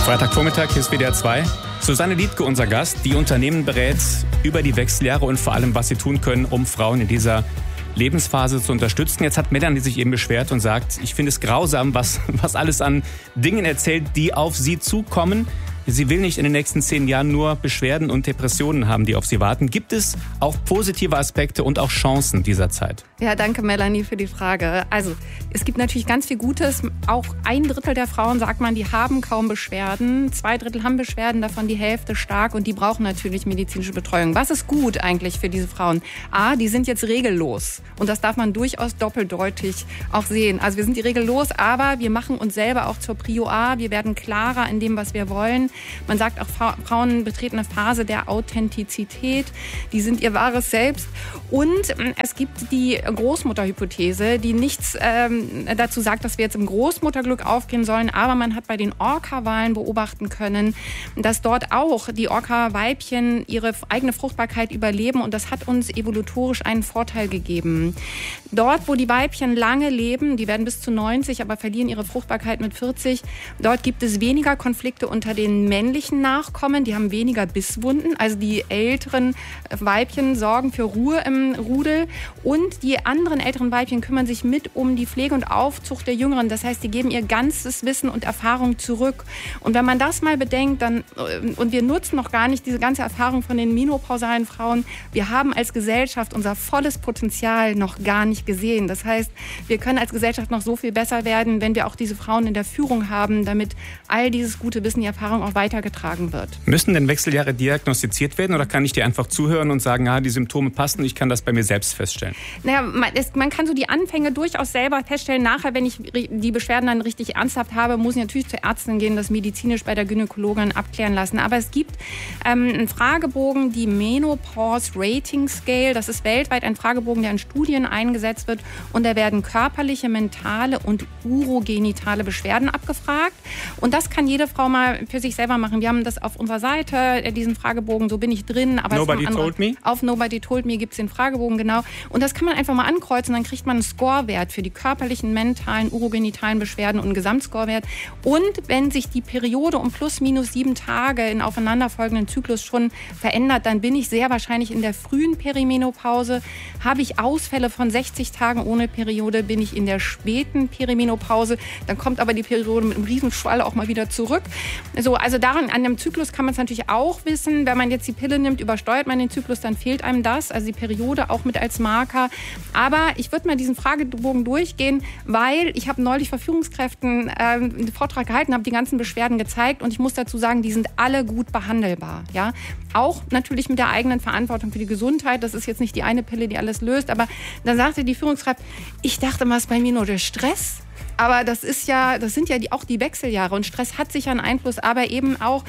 Freitagvormittag, hier ist WDR 2. Susanne Liedtke, unser Gast, die Unternehmen berät über die Wechseljahre und vor allem, was sie tun können, um Frauen in dieser Lebensphase zu unterstützen. Jetzt hat Melanie sich eben beschwert und sagt, ich finde es grausam, was alles an Dingen erzählt, die auf sie zukommen. Sie will nicht in den nächsten 10 Jahren nur Beschwerden und Depressionen haben, die auf sie warten. Gibt es auch positive Aspekte und auch Chancen dieser Zeit? Ja, danke Melanie für die Frage. Also es gibt natürlich ganz viel Gutes. Auch 1/3 der Frauen, sagt man, die haben kaum Beschwerden. 2/3 haben Beschwerden, davon die Hälfte stark und die brauchen natürlich medizinische Betreuung. Was ist gut eigentlich für diese Frauen? A, die sind jetzt regellos und das darf man durchaus doppeldeutig auch sehen. Also wir sind die regellos, aber wir machen uns selber auch zur Prio A. Wir werden klarer in dem, was wir wollen. Man sagt auch, Frauen betreten eine Phase der Authentizität. Die sind ihr wahres Selbst. Und es gibt die Großmutterhypothese, die nichts dazu sagt, dass wir jetzt im Großmutterglück aufgehen sollen. Aber man hat bei den Orca-Walen beobachten können, dass dort auch die Orca-Weibchen ihre eigene Fruchtbarkeit überleben. Und das hat uns evolutorisch einen Vorteil gegeben. Dort, wo die Weibchen lange leben, die werden bis zu 90, aber verlieren ihre Fruchtbarkeit mit 40, dort gibt es weniger Konflikte unter den männlichen Nachkommen, die haben weniger Bisswunden, also die älteren Weibchen sorgen für Ruhe im Rudel und die anderen älteren Weibchen kümmern sich mit um die Pflege und Aufzucht der Jüngeren, das heißt, die geben ihr ganzes Wissen und Erfahrung zurück und wenn man das mal bedenkt, dann und wir nutzen noch gar nicht diese ganze Erfahrung von den menopausalen Frauen, wir haben als Gesellschaft unser volles Potenzial noch gar nicht gesehen, das heißt, wir können als Gesellschaft noch so viel besser werden, wenn wir auch diese Frauen in der Führung haben, damit all dieses gute Wissen, die Erfahrung auch weitergetragen wird. Müssen denn Wechseljahre diagnostiziert werden oder kann ich dir einfach zuhören und sagen, die Symptome passen, ich kann das bei mir selbst feststellen? Naja, man kann so die Anfänge durchaus selber feststellen. Nachher, wenn ich die Beschwerden dann richtig ernsthaft habe, muss ich natürlich zur Ärztin gehen, das medizinisch bei der Gynäkologin abklären lassen. Aber es gibt einen Fragebogen, die Menopause Rating Scale. Das ist weltweit ein Fragebogen, der in Studien eingesetzt wird. Und da werden körperliche, mentale und urogenitale Beschwerden abgefragt. Und das kann jede Frau mal für sich selber machen. Wir haben das auf unserer Seite, diesen Fragebogen, so bin ich drin. Aber Nobody Told Me? Auf Nobody Told Me gibt es den Fragebogen, genau. Und das kann man einfach mal ankreuzen, dann kriegt man einen Scorewert für die körperlichen, mentalen, urogenitalen Beschwerden und einen Gesamtscorewert. Und wenn sich die Periode um plus minus 7 Tage in aufeinanderfolgenden Zyklus schon verändert, dann bin ich sehr wahrscheinlich in der frühen Perimenopause. Habe ich Ausfälle von 60 Tagen ohne Periode, bin ich in der späten Perimenopause. Dann kommt aber die Periode mit einem Riesenschwall auch mal wieder zurück. So, also daran, an dem Zyklus kann man es natürlich auch wissen. Wenn man jetzt die Pille nimmt, übersteuert man den Zyklus, dann fehlt einem das. Also die Periode auch mit als Marker. Aber ich würde mal diesen Fragebogen durchgehen, weil ich habe neulich vor Führungskräften einen Vortrag gehalten, habe die ganzen Beschwerden gezeigt und ich muss dazu sagen, die sind alle gut behandelbar. Ja? Auch natürlich mit der eigenen Verantwortung für die Gesundheit. Das ist jetzt nicht die eine Pille, die alles löst. Aber dann sagte die Führungskraft, ich dachte mal, es ist bei mir nur der Stress. Aber das sind ja auch die Wechseljahre und Stress hat sicher einen Einfluss, aber eben auch,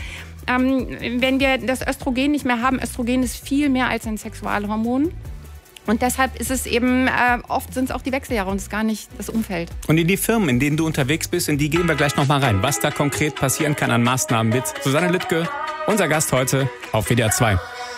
wenn wir das Östrogen nicht mehr haben, Östrogen ist viel mehr als ein Sexualhormon. Und deshalb ist es eben, oft sind es auch die Wechseljahre und es ist gar nicht das Umfeld. Und in die Firmen, in denen du unterwegs bist, in die gehen wir gleich nochmal rein. Was da konkret passieren kann an Maßnahmen mit Susanne Liedtke, unser Gast heute auf WDR 2.